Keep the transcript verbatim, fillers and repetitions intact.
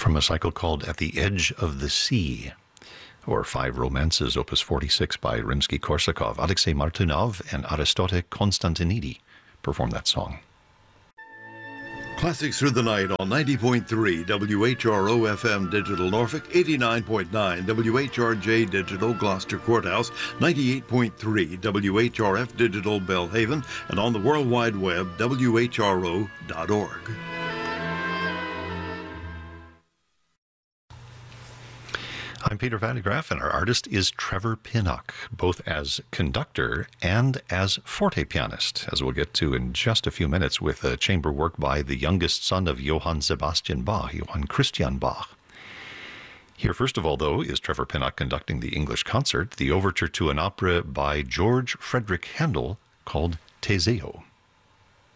from a cycle called At the Edge of the Sea, or Five Romances, Opus forty-six by Rimsky-Korsakov. Alexei Martynov and Aristote Konstantinidi perform that song. Classics Through the Night on ninety point three W H R O F M Digital Norfolk, eighty-nine point nine W H R J Digital Gloucester Courthouse, ninety-eight point three W H R F Digital Belhaven, and on the World Wide Web, W H R O dot org. I'm Peter Van de Graaff, and our artist is Trevor Pinnock, both as conductor and as forte pianist, as we'll get to in just a few minutes with a chamber work by the youngest son of Johann Sebastian Bach, Johann Christian Bach. Here, first of all, though, is Trevor Pinnock conducting the English concert, the overture to an opera by George Frederick Handel called Teseo.